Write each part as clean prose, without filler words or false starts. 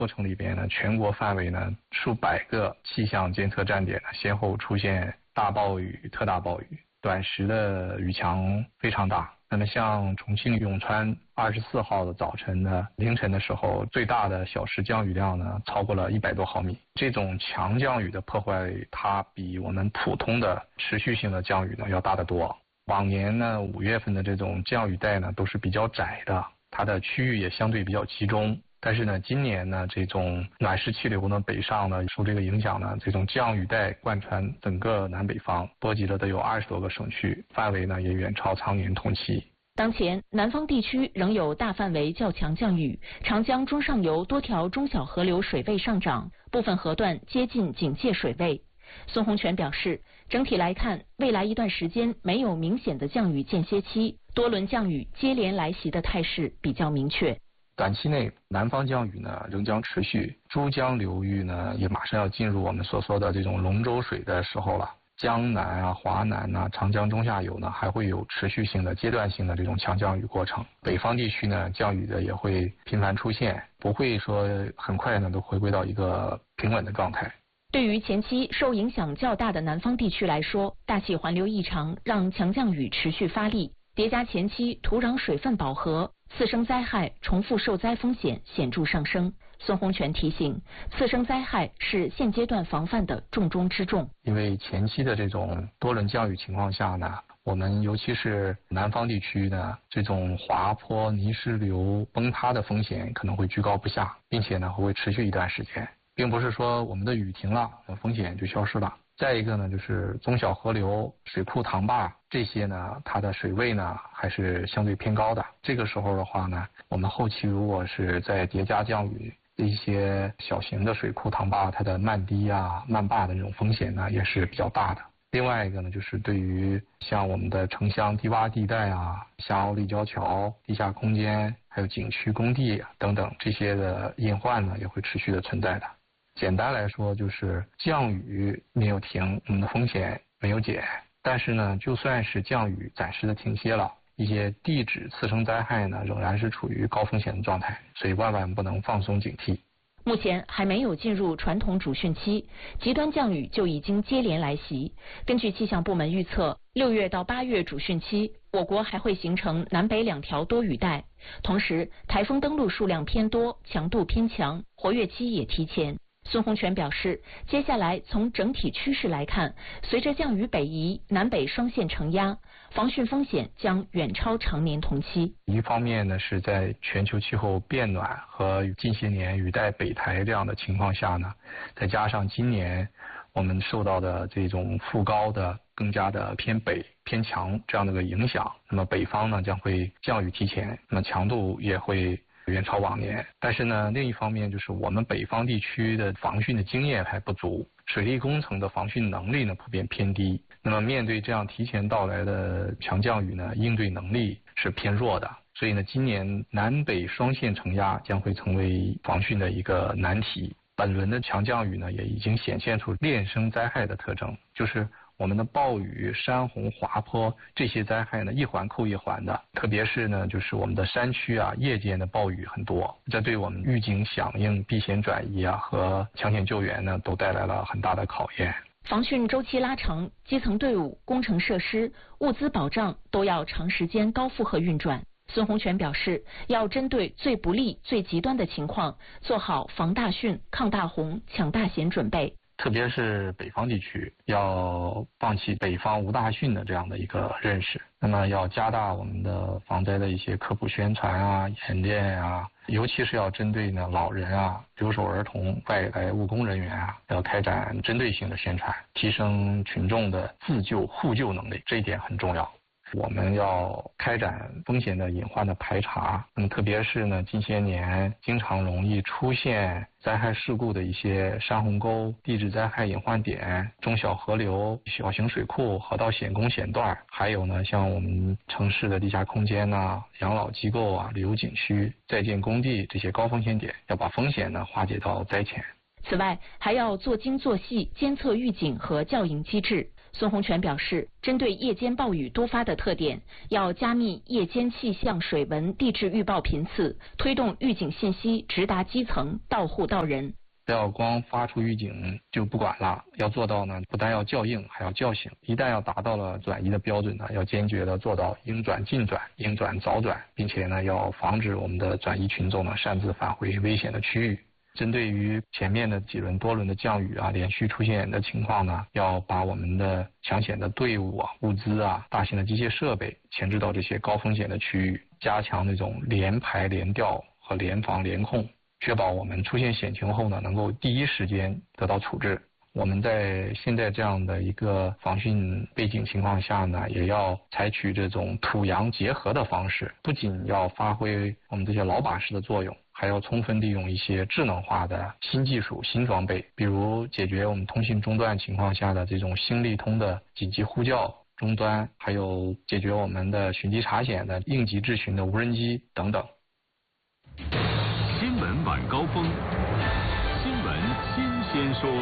过程里边呢，全国范围呢数百个气象监测站点呢先后出现大暴雨、特大暴雨，短时的雨强非常大。那么像重庆永川24号的早晨呢，凌晨的时候，最大的小时降雨量呢超过了100多毫米。这种强降雨的破坏，它比我们普通的持续性的降雨呢要大得多。往年呢5月份的这种降雨带呢都是比较窄的，它的区域也相对比较集中。但是呢，今年呢，这种暖湿气流呢北上呢，受这个影响呢，这种降雨带贯穿整个南北方，波及了得有20多个省区，范围呢也远超常年同期。 当前，南方地区仍有大范围较强降雨，长江中上游多条中小河流水位上涨，部分河段接近警戒水位。孙洪权表示，整体来看，未来一段时间没有明显的降雨间歇期，多轮降雨接连来袭的态势比较明确。 短期内，南方降雨呢仍将持续，珠江流域呢也马上要进入我们所说的这种龙舟水的时候了。江南啊、华南啊、长江中下游呢还会有持续性的、阶段性的这种强降雨过程。北方地区呢降雨的也会频繁出现，不会说很快呢都回归到一个平稳的状态。 对于前期受影响较大的南方地区来说，大气环流异常让强降雨持续发力，叠加前期土壤水分饱和，次生灾害重复受灾风险显著上升。孙洪权提醒，次生灾害是现阶段防范的重中之重。 因为前期的这种多轮降雨情况下呢，我们尤其是南方地区呢，这种滑坡、泥石流崩塌的风险可能会居高不下，并且呢会持续一段时间，并不是说我们的雨停了，风险就消失了。再一个呢，就是中小河流、水库、塘坝这些呢，它的水位呢还是相对偏高的。这个时候的话呢，我们后期如果是在叠加降雨，一些小型的水库、塘坝，它的漫堤啊、漫坝的这种风险呢也是比较大的。另外一个呢，就是对于像我们的城乡低洼地带啊、下凹立交桥、地下空间，还有景区工地等等这些的隐患呢，也会持续的存在的。简单来说，就是降雨没有停，我们的风险没有减。但是呢，就算是降雨暂时的停歇了，一些地质次生灾害呢，仍然是处于高风险的状态，所以万万不能放松警惕。 目前还没有进入传统主汛期，极端降雨就已经接连来袭。根据气象部门预测，6月到8月主汛期，我国还会形成南北2条多雨带，同时台风登陆数量偏多，强度偏强，活跃期也提前。孙洪权表示，接下来从整体趋势来看，随着降雨北移，南北双线承压，防汛风险将远超常年同期。 一方面呢，是在全球气候变暖和近些年雨带北抬这样的情况下呢，再加上今年我们受到的这种副高的更加的偏北偏强这样的一个影响，那么北方呢将会降雨提前，那么强度也会远超往年。但是呢，另一方面就是我们北方地区的防汛的经验还不足，水利工程的防汛能力呢普遍偏低。那么面对这样提前到来的强降雨呢，应对能力是偏弱的。所以呢，今年南北双线承压将会成为防汛的一个难题。本轮的强降雨呢，也已经显现出链生灾害的特征，就是我们的暴雨、山洪、滑坡这些灾害呢，一环扣一环的。特别是呢，就是我们的山区啊，夜间的暴雨很多，这对我们预警响应、避险转移啊和抢险救援呢，都带来了很大的考验。 防汛周期拉长，基层队伍、工程设施、物资保障都要长时间高负荷运转。孙洪权表示，要针对最不利、最极端的情况，做好防大汛、抗大洪、抢大险准备。 特别是北方地区，要放弃北方无大汛的这样的一个认识，那么要加大我们的防灾的一些科普宣传啊、演练啊，尤其是要针对呢老人啊、留守儿童、外来务工人员啊，要开展针对性的宣传，提升群众的自救互救能力，这一点很重要。我们要开展风险的隐患的排查，那么特别是呢，近些年经常容易出现灾害事故的一些山洪沟、地质灾害隐患点、中小河流、小型水库、河道险工险段，还有呢，像我们城市的地下空间呐、养老机构啊、旅游景区、在建工地这些高风险点，要把风险呢化解到灾前。 此外，还要做精做细监测预警和校应机制。 孙洪全表示，针对夜间暴雨多发的特点，要加密夜间气象水文地质预报频次，推动预警信息直达基层，到户到人。 不要光发出预警就不管了，要做到呢，不但要叫应，还要叫醒。一旦要达到了转移的标准呢，要坚决的做到应转尽转、应转早转，并且呢，要防止我们的转移群众呢擅自返回危险的区域。针对于前面的几轮多轮的降雨连续出现的情况呢，要把我们的抢险的队伍物资大型的机械设备前置到这些高风险的区域，加强那种联排联调和联防联控，确保我们出现险情后呢，能够第一时间得到处置。我们在现在这样的一个防汛背景情况下呢，也要采取这种土洋结合的方式，不仅要发挥我们这些老把式的作用，还要充分利用一些智能化的新技术、新装备，比如解决我们通信中断情况下的这种新利通的紧急呼叫终端，还有解决我们的寻机查险的应急智询的无人机等等。 新闻晚高峰，新闻新鲜说。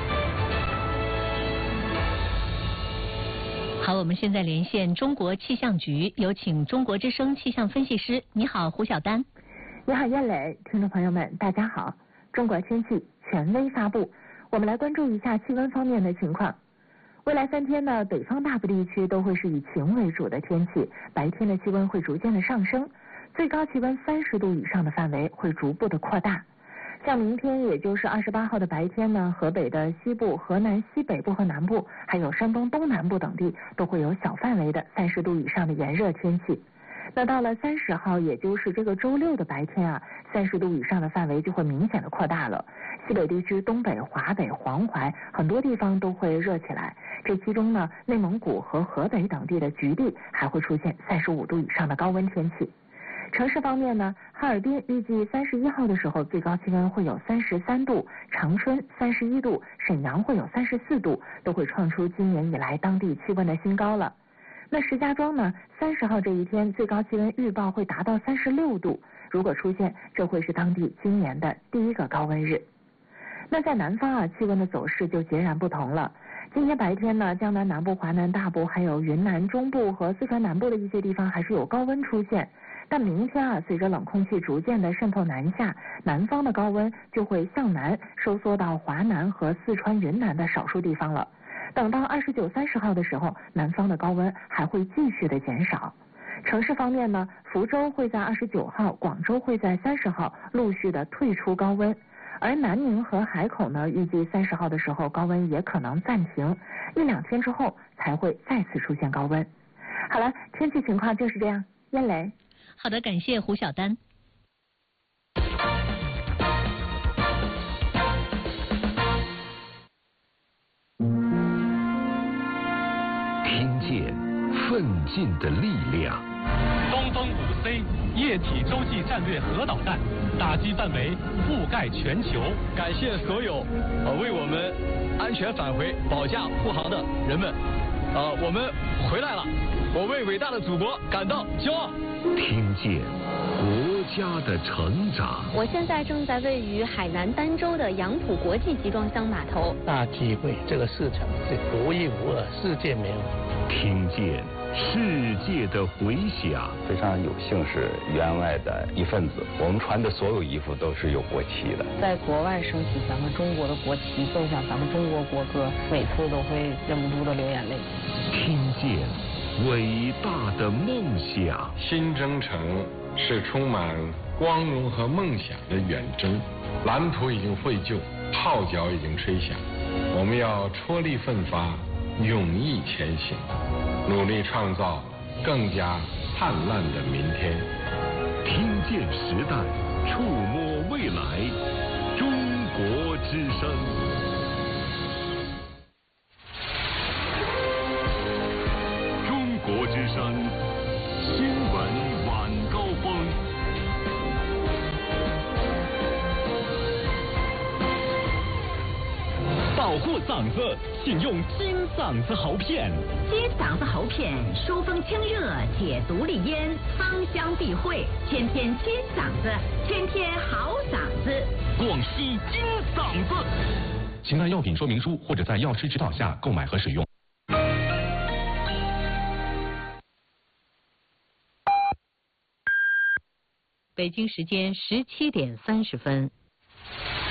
好，我们现在连线中国气象局，有请中国之声气象分析师。你好，胡晓丹。 你好，燕磊，听众朋友们，大家好。中国天气权威发布，我们来关注一下气温方面的情况。未来3天呢，北方大部地区都会是以晴为主的天气，白天的气温会逐渐的上升，最高气温30度以上的范围会逐步的扩大。像明天也就是28号的白天呢，河北的西部、河南西北部和南部，还有山东东南部等地都会有小范围的30度以上的炎热天气。那到了30号，也就是这个周六的白天30度以上的范围就会明显的扩大了。西北地区、东北、华北、黄淮很多地方都会热起来。这其中呢，内蒙古和河北等地的局地还会出现35度以上的高温天气。城市方面呢，哈尔滨预计31号的时候最高气温会有33度，长春31度，沈阳会有34度，都会创出今年以来当地气温的新高了。那石家庄呢，30号这一天最高气温预报会达到36度，如果出现，这会是当地今年的第一个高温日。那在南方气温的走势就截然不同了。今天白天呢，江南南部、华南大部，还有云南中部和四川南部的一些地方还是有高温出现。但明天随着冷空气逐渐的渗透南下，南方的高温就会向南收缩到华南和四川、云南的少数地方了。等到29、30号的时候，南方的高温还会继续的减少。城市方面呢，福州会在29号，广州会在30号陆续的退出高温，而南宁和海口呢，预计30号的时候高温也可能暂停，1-2天之后才会再次出现高温。好了，天气情况就是这样。燕雷。 好的，感谢胡晓丹。 听见奋进的力量。 东风5C 液体洲际战略核导弹打击范围覆盖全球。 感谢所有为我们安全返回保驾护航的人们。我们回来了，我为伟大的祖国感到骄傲。 听见国家的成长。 我现在正在位于海南儋州的杨浦国际集装箱码头， 大体会这个市场是独一无二，世界没有。 听见世界的回响。 非常有幸是员外的一份子，我们穿的所有衣服都是有国旗的。 在国外升起咱们中国的国旗，奏响咱们中国国歌，每次都会忍不住的流眼泪。 听见伟大的梦想。 新征程是充满光荣和梦想的远征，蓝图已经绘就，号角已经吹响，我们要踔厉奋发，勇毅前行，努力创造更加灿烂的明天。 听见时代，触摸未来，中国之声。中国之声新闻晚高峰。 保护嗓子，请用金嗓子喉片。 金嗓子喉片，疏风清热，解毒利咽，芳香避秽，天天金嗓子，天天好嗓子。 广西金嗓子。请看药品说明书或者在药师指导下购买和使用。 北京时间17点30分。